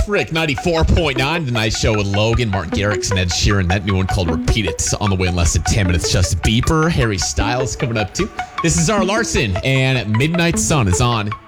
Rick 94.9, the night show with Logan, Martin Garrix, and Ed Sheeran. That new one called Repeat It on the way in less than 10 minutes. Just Beeper, Harry Styles coming up too. This is Zara Larson, and Midnight Sun is on